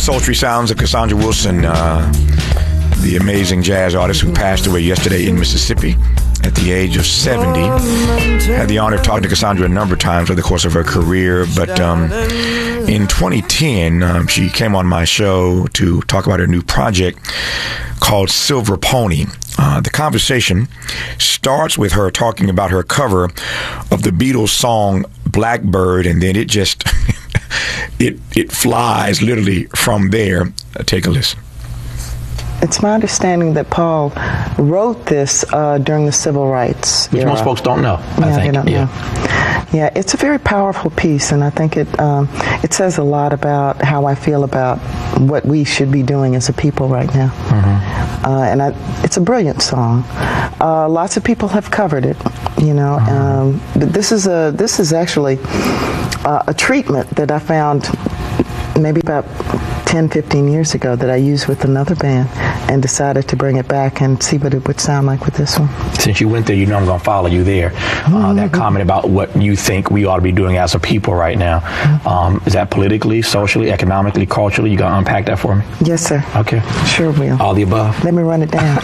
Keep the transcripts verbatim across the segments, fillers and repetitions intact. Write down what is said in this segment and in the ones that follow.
sultry sounds of Cassandra Wilson, uh, the amazing jazz artist who passed away yesterday in Mississippi at the age of seventy. Had the honor of talking to Cassandra a number of times over the course of her career, but um, in twenty ten, um, she came on my show to talk about her new project called Silver Pony. Uh, the conversation starts with her talking about her cover of the Beatles song Blackbird, and then it just it it flies literally from there. Uh, take a listen. It's my understanding that Paul wrote this uh, during the civil rights Which era. most folks don't know, I yeah, think. They don't yeah. know. Yeah, it's a very powerful piece, and I think it um, it says a lot about how I feel about what we should be doing as a people right now. Mm-hmm. uh, and I, it's a brilliant song. Uh, lots of people have covered it, you know. Mm-hmm. um, but this is a this is actually uh, a treatment that I found maybe about ten, fifteen years ago that I used with another band and decided to bring it back and see what it would sound like with this one. Since you went there, you know I'm going to follow you there. Uh, mm-hmm. That comment about what you think we ought to be doing as a people right now. Mm-hmm. Um, is that politically, socially, economically, culturally? You going to unpack that for me? Yes, sir. Okay. Sure will. All the above? Let me run it down.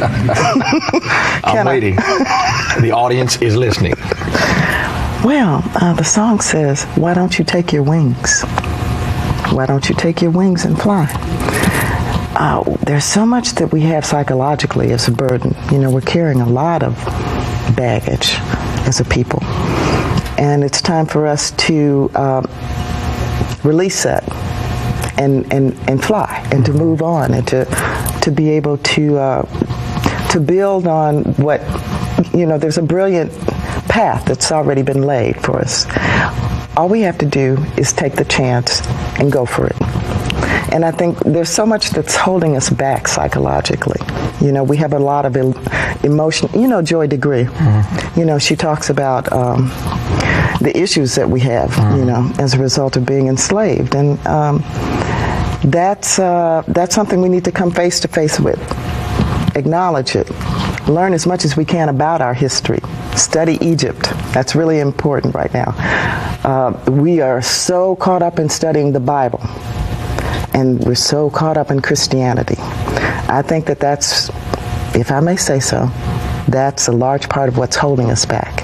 I'm waiting. The audience is listening. Well, uh, the song says, why don't you take your wings? Why don't you take your wings and fly? Uh, there's so much that we have psychologically as a burden. You know, we're carrying a lot of baggage as a people. And it's time for us to um, release that and, and, and fly and to move on and to, to be able to, uh, to build on what, you know, there's a brilliant path that's already been laid for us. All we have to do is take the chance and go for it. And I think there's so much that's holding us back psychologically. You know, we have a lot of emotion. You know, Joy Degree. Mm-hmm. You know, she talks about um, the issues that we have, mm-hmm. you know, as a result of being enslaved. And um, that's, uh, that's something we need to come face to face with. Acknowledge it. Learn as much as we can about our history. Study Egypt. That's really important right now. Uh, we are so caught up in studying the Bible, and we're so caught up in Christianity. I think that that's, if I may say so, that's a large part of what's holding us back.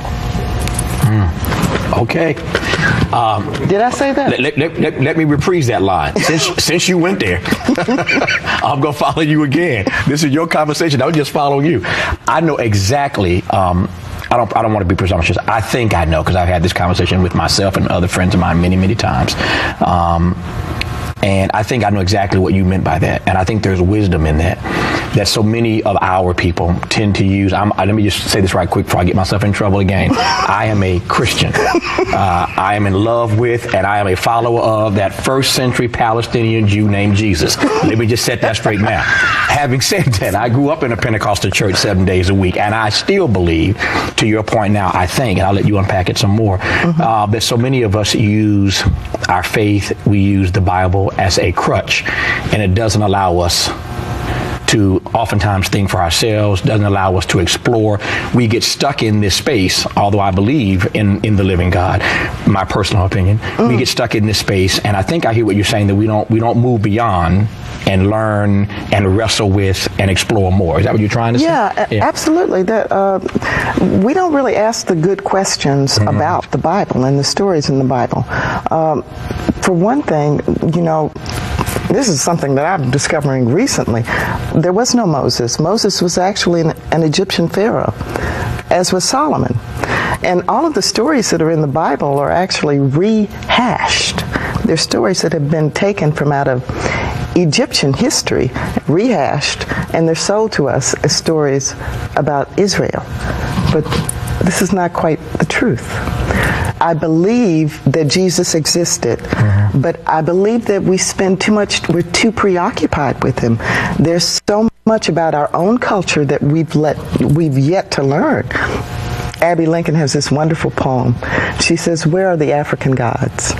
Mm. Okay. Um, Did I say that? Let, let, let, let me reprise that line. Since, since you went there, I'm going to follow you again. This is your conversation. I'll just follow you. I know exactly... Um, I don't I don't want to be presumptuous. I think I know because I've had this conversation with myself and other friends of mine many, many times. Um, and I think I know exactly what you meant by that. And I think there's wisdom in that, that so many of our people tend to use. I'm, let me just say this right quick before I get myself in trouble again. I am a Christian. Uh, I am in love with and I am a follower of that first century Palestinian Jew named Jesus. Let me just set that straight now. Having said that, I grew up in a Pentecostal church seven days a week, and I still believe, to your point now, I think, and I'll let you unpack it some more, mm-hmm. uh, that so many of us use our faith, we use the Bible as a crutch, and it doesn't allow us to oftentimes think for ourselves, doesn't allow us to explore. We get stuck in this space, although I believe in, in the living God, my personal opinion. Mm. We get stuck in this space, and I think I hear what you're saying, that we don't we don't move beyond and learn and wrestle with and explore more. Is that what you're trying to yeah, say? Yeah, absolutely. That uh, we don't really ask the good questions mm-hmm. about the Bible and the stories in the Bible. Um, for one thing, you know, this is something that I'm discovering recently. There was no Moses. Moses was actually an, an Egyptian pharaoh, as was Solomon. And all of the stories that are in the Bible are actually rehashed. They're stories that have been taken from out of Egyptian history, rehashed, and they're sold to us as stories about Israel. But this is not quite the truth. I believe that Jesus existed, mm-hmm. but I believe that we spend too much, we're too preoccupied with him. There's so much about our own culture that we've let, we've yet to learn. Abby Lincoln has this wonderful poem. She says, "Where are the African gods?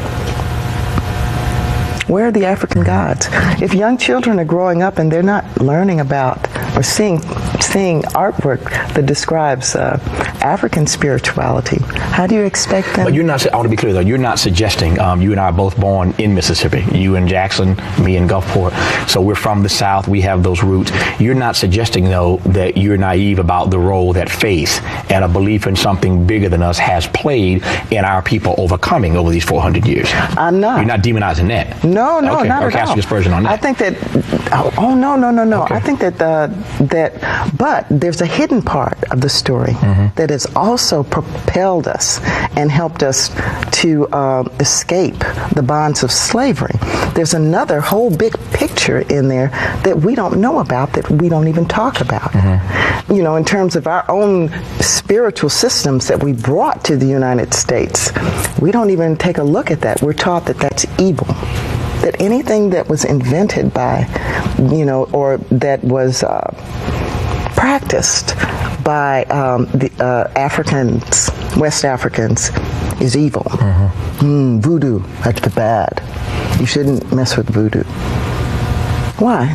Where are the African gods?" If young children are growing up and they're not learning about or seeing seeing artwork that describes uh, African spirituality, how do you expect them? But you're not. I want to be clear though. You're not suggesting. Um, you and I are both born in Mississippi. You in Jackson, me in Gulfport. So we're from the South. We have those roots. You're not suggesting though that you're naive about the role that faith and a belief in something bigger than us has played in our people overcoming over these four hundred years. I'm not. You're not demonizing that. No, no, okay. not or at casting all. aspersion on that. I think that. Oh, oh no, no, no, no. Okay. I think that uh, that. But there's a hidden part of the story mm-hmm. that has also propelled us and helped us to uh, escape the bonds of slavery. There's another whole big picture in there that we don't know about, that we don't even talk about. Mm-hmm. You know, in terms of our own spiritual systems that we brought to the United States, we don't even take a look at that. We're taught that that's evil. That anything that was invented by, you know, or that was uh, practiced by um, the uh, Africans, West Africans, is evil. Mm-hmm. Mm, voodoo, that's the bad. You shouldn't mess with voodoo. Why?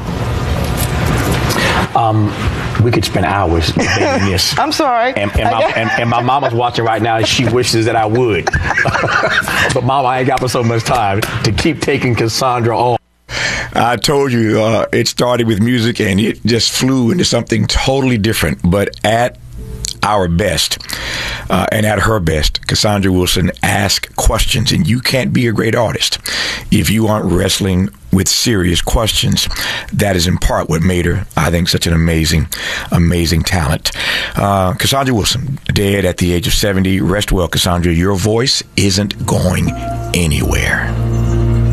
Um, we could spend hours debating this. I'm sorry. And, and, my, and, and my mama's watching right now, and she wishes that I would. But Mama, I ain't got for so much time to keep taking Cassandra on. I told you uh, it started with music and it just flew into something totally different. But at our best uh, and at her best, Cassandra Wilson asks questions, and you can't be a great artist if you aren't wrestling with serious questions. That is in part what made her, I think, such an amazing, amazing talent. Uh, Cassandra Wilson, dead at the age of seventy. Rest well, Cassandra. Your voice isn't going anywhere.